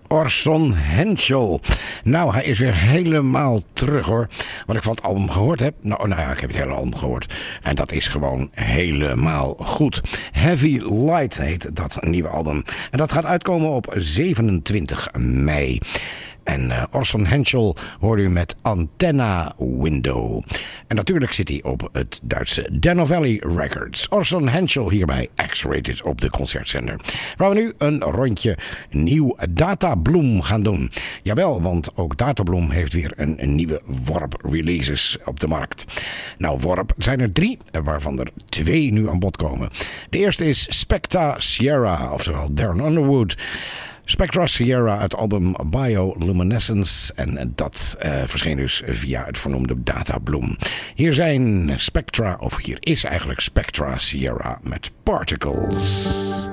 Orson Henschel. Nou, hij is weer helemaal terug hoor. Wat ik van het album gehoord heb. Nou ja, ik heb het hele album gehoord. En dat is gewoon helemaal goed. Heavy Light heet dat nieuwe album. En dat gaat uitkomen op 27 mei. En Orson Henschel hoorde u met Antenna Window. En natuurlijk zit hij op het Duitse Denno Valley Records. Orson Henschel hier bij X-Rated op de concertzender. Waar we nu een rondje nieuw Databloem gaan doen. Jawel, want ook Databloem heeft weer een nieuwe Warp releases op de markt. Nou, Warp zijn er 3, waarvan er 2 nu aan bod komen. De eerste is Specta Sierra, oftewel Darren Underwood. Spectra Sierra, het album Bioluminescence. En dat verscheen dus via het vernoemde Databloem. Hier zijn Spectra, of hier is eigenlijk Spectra Sierra met Particles.